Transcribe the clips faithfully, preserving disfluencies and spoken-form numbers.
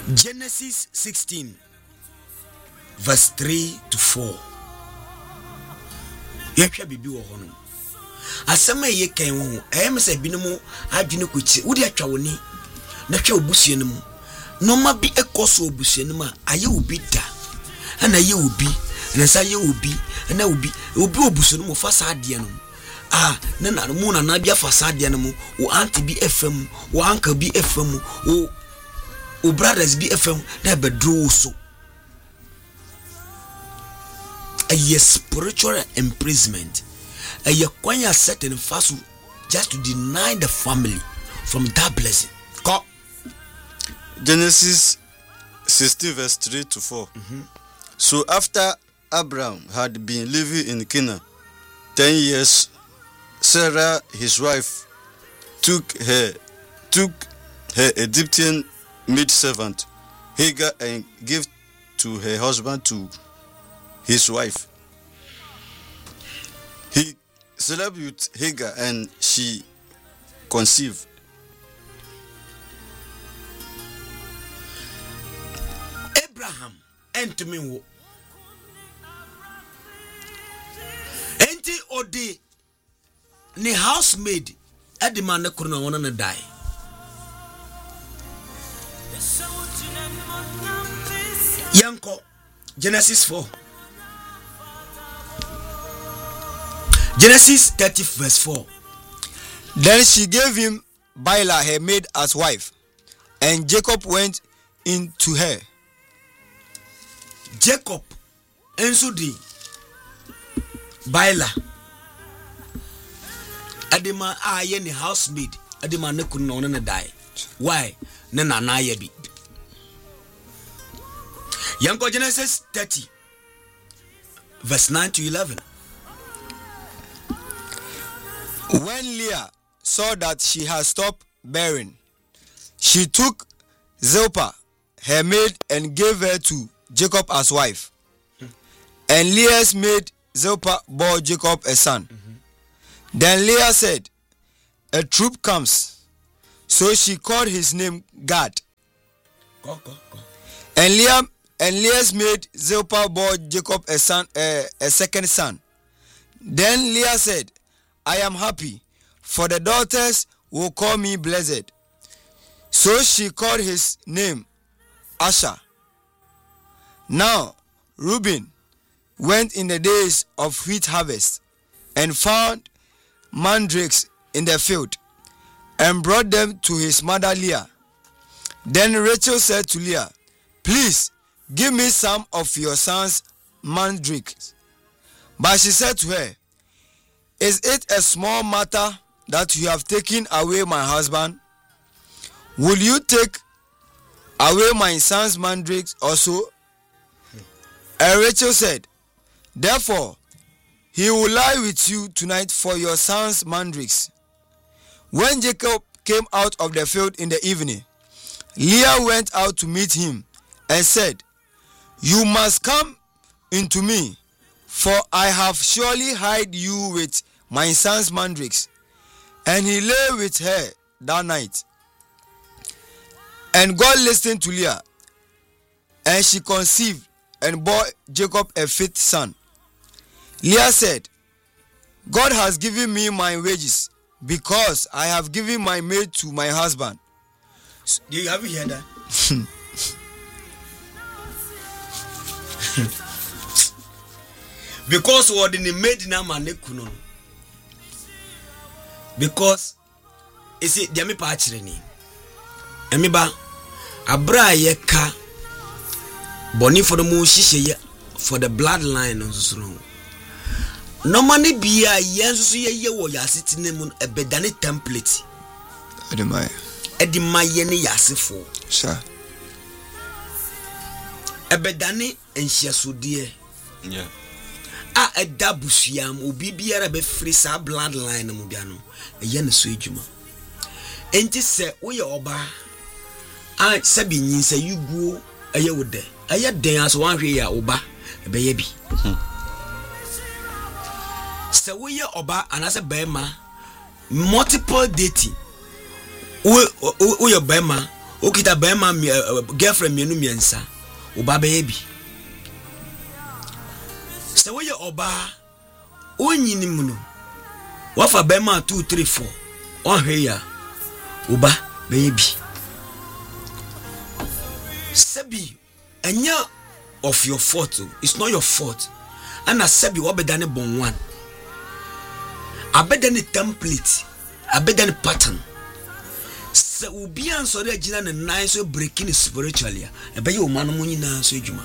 Genesis sixteen, verse three to four. Yehwa bibi wo hono. Asema ye kan wo, ayem se binom adwene kochi. Wo de atwa woni. Na hwe obusue no mu. No ma bi ekoso obusue no ma aye obi da. Ana ye obi, na sa ye obi, na obi, obi obusue no mu fa sa ade no. Ah, na na mu na na bia fa sa ade no mu. Wo auntie bi efam, wo uncle bi efam, wo o brothers bi efam na bedro so. A spiritual imprisonment. A kwanya set in fast just to deny the family from that blessing. Go. Genesis sixteen verse three to four. Mm-hmm. So after Abraham had been living in Canaan ten years, Sarah his wife took her took her Egyptian maid servant Hagar and gave to her husband to his wife. He slept with Hagar and she conceived. Abraham and to me wo enti odi ni housemaid edi man ne kuru na wona na die. Yanko Genesis four. Genesis thirty verse four. Then she gave him Bilhah her maid as wife, and Jacob went in to her. Jacob enso di Bilhah adema aye ni housemaid adema ne kunu no na die. Why? Na na na ye bi. Yanko Genesis thirty verse nine to eleven. When Leah saw that she had stopped bearing, she took Zilpah her maid and gave her to Jacob as wife. Mm-hmm. And Leah's maid Zilpah bore Jacob a son. Mm-hmm. Then Leah said, "A troop comes." So she called his name Gad. Go, go, go. And Leah and Leah's maid Zilpah bore Jacob a son, uh, a second son. Then Leah said, "I am happy, for the daughters will call me blessed." So she called his name Asher. Now Reuben went in the days of wheat harvest and found mandrakes in the field and brought them to his mother Leah. Then Rachel said to Leah, "Please give me some of your son's mandrakes." But she said to her, "Is it a small matter that you have taken away my husband? Will you take away my son's mandrakes also?" And Rachel said, "Therefore, he will lie with you tonight for your son's mandrakes." When Jacob came out of the field in the evening, Leah went out to meet him and said, "You must come into me, for I have surely hid you with my son's mandrakes." And he lay with her that night. And God listened to Leah, and she conceived and bore Jacob a fifth son. Leah said, "God has given me my wages, because I have given my maid to my husband." Do you have you heard that? Because what in the maid na manekuno. Because is it the me pa chire ni. Emi ba abra ye ka boni for the mo hihye for the bloodline on so. Normally bia yenso ye ye wo yasiti ne mu ebedane template. Edemai. Edemai ye ne yasefo. Sure. Ebedane enhiasodie. Yeah. A eda busuam obi biara be free sa bloodline no bia no eye ne so edwuma. Enti se wo ye oba a se bi nyinsa yuguo eye wo de. Eye den aso wan hwe ya oba be ye bi. Se wo ye oba anase bema multiple dating. Wo wo ye bema okita bema girlfriend mienu miensa oba be bi se wo ye oba onyini mu no wafa bema two three four ohwe ya oba be bi sebi enya of your fault. It's not your fault. And I said you obedane bon one. Abedane template. Abedane pattern. Se ubi ansori agina na nice so breaking spiritually. Ebe ye o manu mu nyina so adwuma.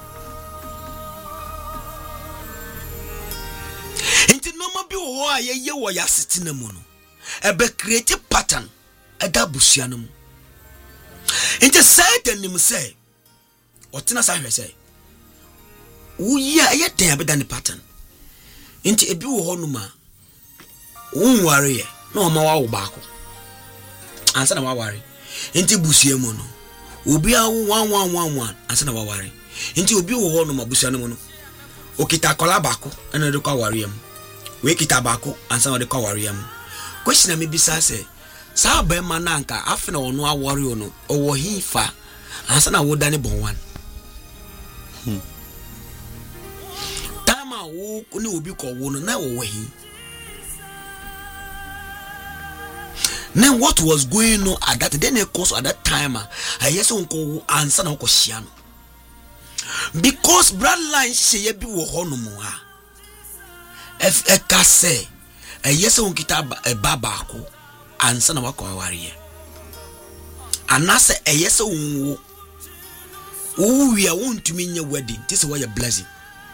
Enti normal bi wo a ye ye wo ya sitena mu no. Ebe create pattern. Eda busua no mu. Enti say denim say otina sa hwe say uya ye den abeda ne pattern enti ebi wo ho no ma unware ye na o ma wa wo baako ansa na wa ware enti busua mu no obi a wo one one one one ansa na wa ware enti obi wo ho no ma busua no mu no okita kola baako na de kwa ware yam we kita baako ansa na de kwa ware yam question na me bisa say sa ba ma na nka afi na ono aware ono owo hi fa ansa na wo dane bon one hmm. Tama wo ni obi ko wo no na wo wahi. Now what was going on at that then of course at that time I yes unko answer na ko hia no. Because bloodline shey bi wo ho no mo ha. If e ka say e yes unkita e baba ko answer na wako aware. Anase e yes unwo wo wi a wontumi nya wedding this is why you blessing.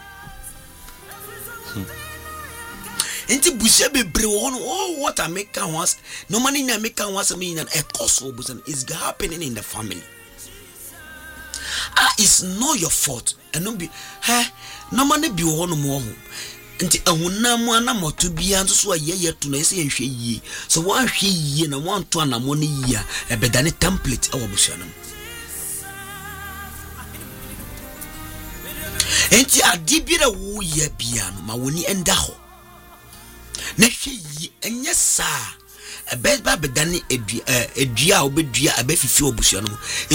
Enti busia bebre won oh what I make can once no money na make can once mean a cause of busan is happening in the family. Ah, it's not your fault and no be eh no money be won mo ho enti ahunam anam to bia nso so aye to na ese hwe yie so wan hwe yie na wan to anamo ne yie e bedane template e wo busia no enti adibira wo ye bia no ma woni enda ho na hwe yi enye saa ebe ba bedane edua edua obedua abefifi obusia no